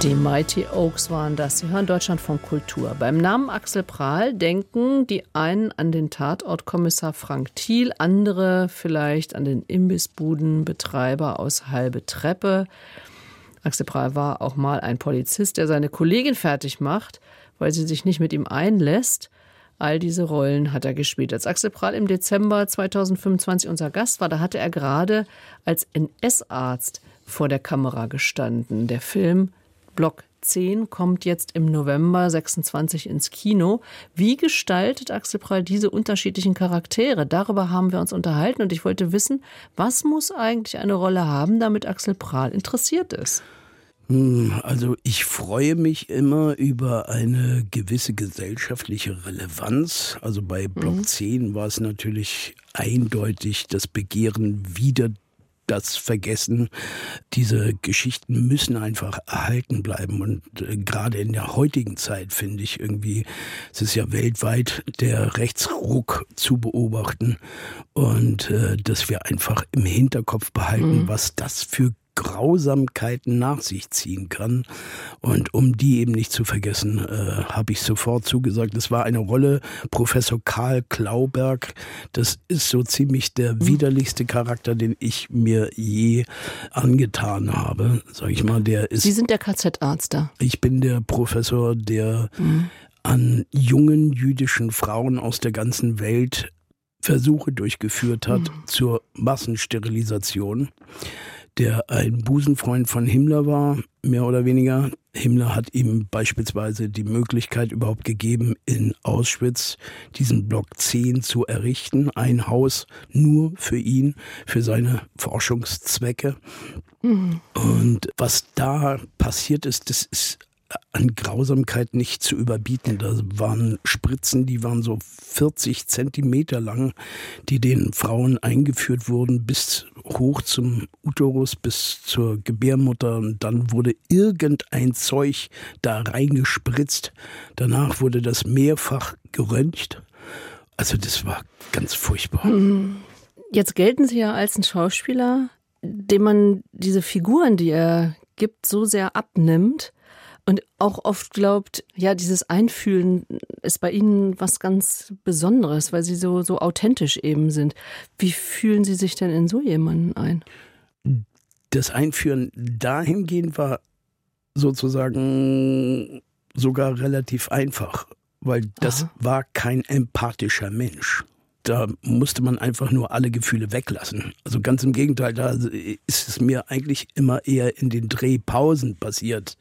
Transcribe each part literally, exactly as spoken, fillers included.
Die Mighty Oaks waren das. Sie hören Deutschlandfunk Kultur. Beim Namen Axel Prahl denken die einen an den Tatortkommissar Frank Thiel, andere vielleicht an den Imbissbudenbetreiber aus Halbe Treppe. Axel Prahl war auch mal ein Polizist, der seine Kollegin fertig macht, weil sie sich nicht mit ihm einlässt. All diese Rollen hat er gespielt. Als Axel Prahl im Dezember zweitausendfünfundzwanzig unser Gast war, da hatte er gerade als N S-Arzt vor der Kamera gestanden. Der Film Block zehn kommt jetzt im November sechsundzwanzig ins Kino. Wie gestaltet Axel Prahl diese unterschiedlichen Charaktere? Darüber haben wir uns unterhalten und ich wollte wissen, was muss eigentlich eine Rolle haben, damit Axel Prahl interessiert ist? Also ich freue mich immer über eine gewisse gesellschaftliche Relevanz. Also bei Block mhm. zehn war es natürlich eindeutig das Begehren wider das Vergessen. Diese Geschichten müssen einfach erhalten bleiben. Und äh, gerade in der heutigen Zeit finde ich irgendwie, es ist ja weltweit der Rechtsruck zu beobachten. Und äh, dass wir einfach im Hinterkopf behalten, mhm. was das für Grausamkeiten nach sich ziehen kann. Und um die eben nicht zu vergessen, äh, habe ich sofort zugesagt. Es war eine Rolle, Professor Karl Klauberg. Das ist so ziemlich der mhm. widerlichste Charakter, den ich mir je angetan habe. Sag ich mal, der ist. Sie sind der K Z-Arzt da. Ich bin der Professor, der mhm. an jungen jüdischen Frauen aus der ganzen Welt Versuche durchgeführt hat mhm. zur Massensterilisation, der ein Busenfreund von Himmler war, mehr oder weniger. Himmler hat ihm beispielsweise die Möglichkeit überhaupt gegeben, in Auschwitz diesen Block zehn zu errichten. Ein Haus nur für ihn, für seine Forschungszwecke. Mhm. Und was da passiert ist, das ist an Grausamkeit nicht zu überbieten. Da waren Spritzen, die waren so vierzig Zentimeter lang, die den Frauen eingeführt wurden, bis hoch zum Uterus, bis zur Gebärmutter. Und dann wurde irgendein Zeug da reingespritzt. Danach wurde das mehrfach geröntgt. Also das war ganz furchtbar. Jetzt gelten Sie ja als ein Schauspieler, dem man diese Figuren, die er gibt, so sehr abnimmt. Und auch oft glaubt, ja, dieses Einfühlen ist bei Ihnen was ganz Besonderes, weil Sie so, so authentisch eben sind. Wie fühlen Sie sich denn in so jemanden ein? Das Einführen dahingehend war sozusagen sogar relativ einfach, weil das Aha. war kein empathischer Mensch. Da musste man einfach nur alle Gefühle weglassen. Also ganz im Gegenteil, da ist es mir eigentlich immer eher in den Drehpausen passiert,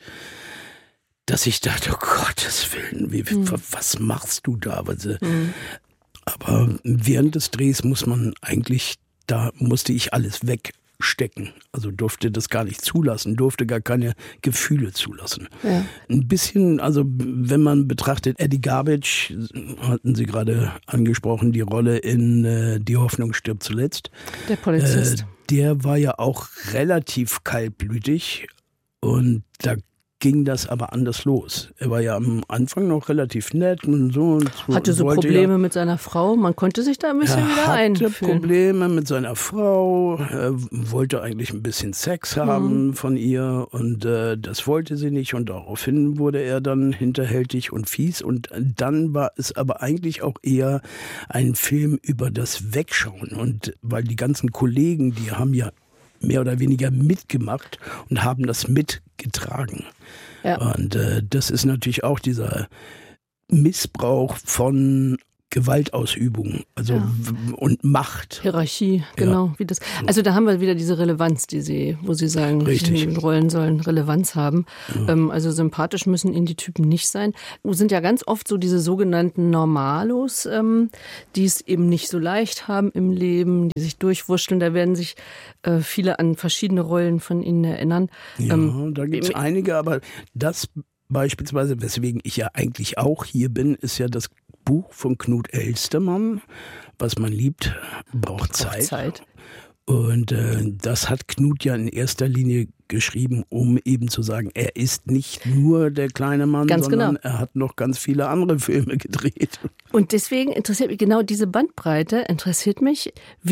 dass ich dachte, oh Gottes Willen, wie, mhm. was machst du da? Also, mhm. Aber während des Drehs muss man eigentlich, da musste ich alles wegstecken. Also durfte das gar nicht zulassen, durfte gar keine Gefühle zulassen. Ja. Ein bisschen, also wenn man betrachtet, Eddie Garbage, hatten Sie gerade angesprochen, die Rolle in äh, Die Hoffnung stirbt zuletzt. Der Polizist. Äh, der war ja auch relativ kaltblütig und da ging das aber anders los. Er war ja am Anfang noch relativ nett und so. Und so hatte so Probleme ja, mit seiner Frau. Man konnte sich da ein bisschen er wieder einfühlen. Er hatte Probleme mit seiner Frau. Er wollte eigentlich ein bisschen Sex haben mhm. von ihr und äh, das wollte sie nicht. Und daraufhin wurde er dann hinterhältig und fies. Und dann war es aber eigentlich auch eher ein Film über das Wegschauen. Und weil die ganzen Kollegen, die haben ja mehr oder weniger mitgemacht und haben das mitgetragen. Ja. Und äh, das ist natürlich auch dieser Missbrauch von Gewaltausübung, also ja. und Macht. Hierarchie, genau. Ja. Wie das. Also da haben wir wieder diese Relevanz, die Sie, wo Sie sagen, die Rollen sollen Relevanz haben. Ja. Ähm, also sympathisch müssen Ihnen die Typen nicht sein. Es sind ja ganz oft so diese sogenannten Normalos, ähm, die es eben nicht so leicht haben im Leben, die sich durchwurschteln. Da werden sich äh, viele an verschiedene Rollen von Ihnen erinnern. Ja, ähm, da gibt es einige, aber das beispielsweise, weswegen ich ja eigentlich auch hier bin, ist ja das Buch von Knut Elstermann, Was man liebt, braucht Zeit. Zeit. Und äh, das hat Knut ja in erster Linie geschrieben, um eben zu sagen, er ist nicht nur der kleine Mann, ganz sondern genau. er hat noch ganz viele andere Filme gedreht. Und deswegen interessiert mich genau diese Bandbreite, interessiert mich, wie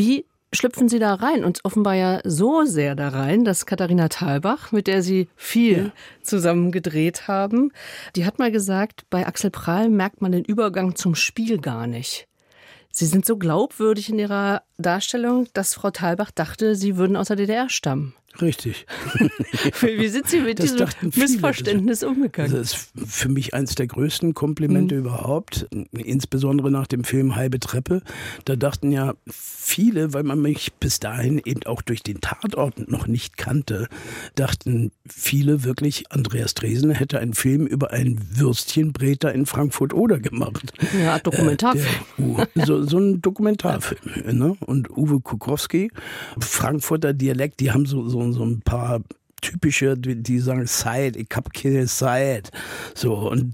schlüpfen Sie da rein und offenbar ja so sehr da rein, dass Katharina Thalbach, mit der Sie viel ja. zusammen gedreht haben, die hat mal gesagt, bei Axel Prahl merkt man den Übergang zum Spiel gar nicht. Sie sind so glaubwürdig in Ihrer Darstellung, dass Frau Thalbach dachte, Sie würden aus der D D R stammen. Richtig. Wie sind Sie mit das diesem Missverständnis viele. umgegangen? Das ist für mich eines der größten Komplimente mhm. überhaupt, insbesondere nach dem Film Halbe Treppe. Da dachten ja viele, weil man mich bis dahin eben auch durch den Tatort noch nicht kannte, dachten viele wirklich, Andreas Dresen hätte einen Film über einen Würstchenbräter in Frankfurt-Oder gemacht. Ja, Dokumentarfilm. Äh, der, so, so ein Dokumentarfilm. Ne? Und Uwe Kukowski, Frankfurter Dialekt, die haben so, so so ein paar typische, die sagen Zeit, ich hab keine Zeit. So, und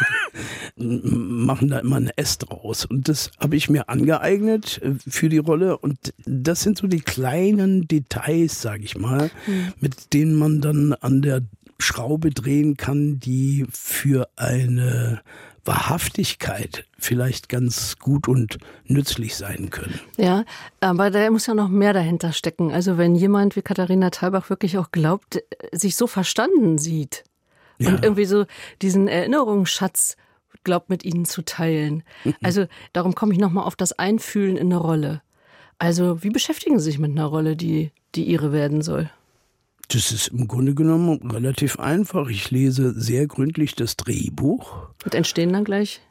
machen da immer ein S draus. Und das habe ich mir angeeignet für die Rolle. Und das sind so die kleinen Details, sage ich mal, mhm. mit denen man dann an der Schraube drehen kann, die für eine Wahrhaftigkeit vielleicht ganz gut und nützlich sein können. Ja, aber da muss ja noch mehr dahinter stecken. Also wenn jemand wie Katharina Thalbach wirklich auch glaubt, sich so verstanden sieht ja. und irgendwie so diesen Erinnerungsschatz glaubt, mit ihnen zu teilen. Mhm. Also darum komme ich nochmal auf das Einfühlen in eine Rolle. Also wie beschäftigen Sie sich mit einer Rolle, die, die Ihre werden soll? Das ist im Grunde genommen relativ einfach. Ich lese sehr gründlich das Drehbuch. Und entstehen dann gleich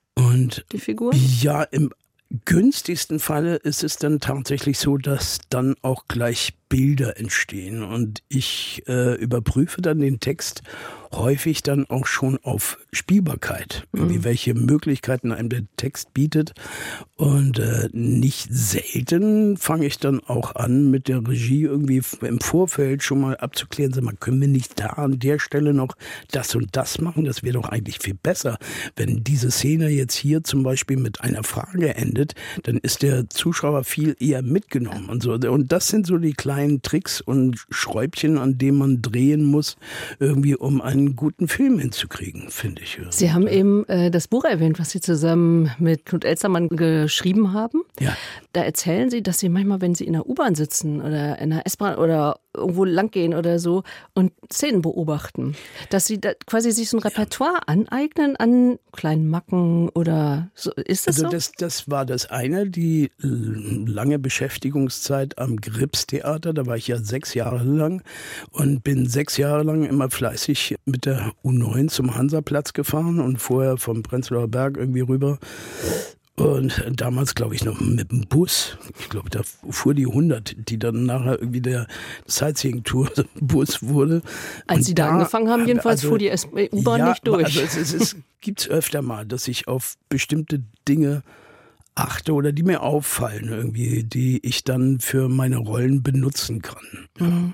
und die Figuren? Ja, im günstigsten Falle ist es dann tatsächlich so, dass dann auch gleich Bilder entstehen. Und ich äh, überprüfe dann den Text häufig dann auch schon auf Spielbarkeit, mhm. welche Möglichkeiten einem der Text bietet. Und äh, nicht selten fange ich dann auch an, mit der Regie irgendwie im Vorfeld schon mal abzuklären, sag mal, können wir nicht da an der Stelle noch das und das machen? Das wäre doch eigentlich viel besser. Wenn diese Szene jetzt hier zum Beispiel mit einer Frage endet, dann ist der Zuschauer viel eher mitgenommen und so. Und das sind so die kleinen Tricks und Schräubchen, an denen man drehen muss, irgendwie um einen guten Film hinzukriegen, finde ich. Sie haben eben äh, das Buch erwähnt, was Sie zusammen mit Knut Elstermann geschrieben haben. Ja. Da erzählen Sie, dass Sie manchmal, wenn Sie in der U-Bahn sitzen oder in der S-Bahn oder irgendwo langgehen oder so und Szenen beobachten, dass Sie da quasi sich so ein Repertoire ja. aneignen an kleinen Macken oder so. Ist das also so? Das, das war das eine, die lange Beschäftigungszeit am Gripstheater. Da war ich ja sechs Jahre lang und bin sechs Jahre lang immer fleißig mit der U neun zum Hansaplatz gefahren und vorher vom Prenzlauer Berg irgendwie rüber. Und damals, glaube ich, noch mit dem Bus. Ich glaube, da fuhr die hundert, die dann nachher irgendwie der Sightseeing-Tour-Bus wurde. Als und Sie da angefangen haben, jedenfalls also, fuhr die U-Bahn ja, nicht durch. Also es, es, es gibt es öfter mal, dass ich auf bestimmte Dinge achte oder die mir auffallen, irgendwie, die ich dann für meine Rollen benutzen kann. Mhm.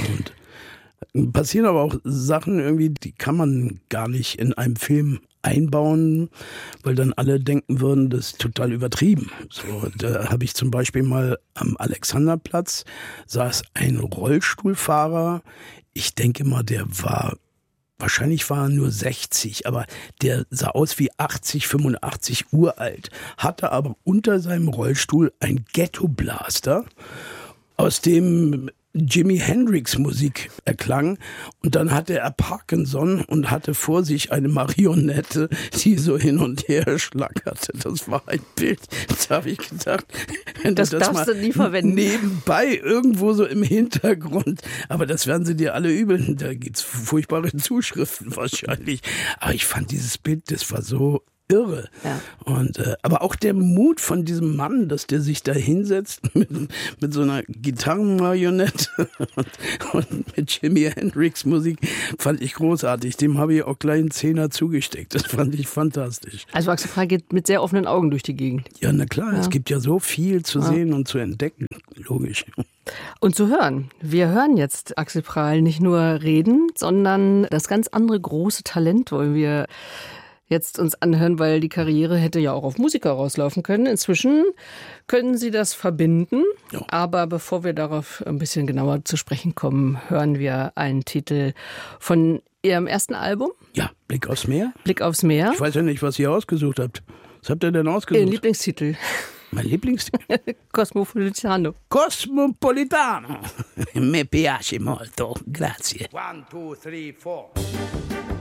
Und passieren aber auch Sachen irgendwie, die kann man gar nicht in einem Film einbauen, weil dann alle denken würden, das ist total übertrieben. So, da habe ich zum Beispiel mal am Alexanderplatz saß ein Rollstuhlfahrer. Ich denke mal, der war wahrscheinlich war er nur sechzig, aber der sah aus wie achtzig, fünfundachtzig uralt, hatte aber unter seinem Rollstuhl ein Ghetto-Blaster, aus dem Jimi Hendrix Musik erklang, und dann hatte er Parkinson und hatte vor sich eine Marionette, die so hin und her schlackerte. Das war ein Bild, da habe ich gedacht, wenn das, du das darfst mal du nie verwenden. Nebenbei irgendwo so im Hintergrund, aber das werden sie dir alle übel, da gibt's furchtbare Zuschriften wahrscheinlich. Aber ich fand dieses Bild, das war so irre. Ja. Und, äh, aber auch der Mut von diesem Mann, dass der sich da hinsetzt mit, mit so einer Gitarrenmarionette und, und mit Jimi Hendrix Musik, fand ich großartig. Dem habe ich auch gleich einen Zehner zugesteckt. Das fand ich fantastisch. Also Axel Prahl geht mit sehr offenen Augen durch die Gegend. Ja, na klar. Ja. Es gibt ja so viel zu ja. sehen und zu entdecken. Logisch. Und zu hören. Wir hören jetzt Axel Prahl nicht nur reden, sondern das ganz andere große Talent wollen wir jetzt uns anhören, weil die Karriere hätte ja auch auf Musiker rauslaufen können. Inzwischen können Sie das verbinden. Ja. Aber bevor wir darauf ein bisschen genauer zu sprechen kommen, hören wir einen Titel von Ihrem ersten Album. Ja, Blick aufs Meer. Blick aufs Meer. Ich weiß ja nicht, was ihr ausgesucht habt. Was habt ihr denn ausgesucht? Ihren Lieblingstitel. Mein Lieblings... Cosmopolitano. Cosmopolitano. Mi piace molto. Grazie. One, two, three, four.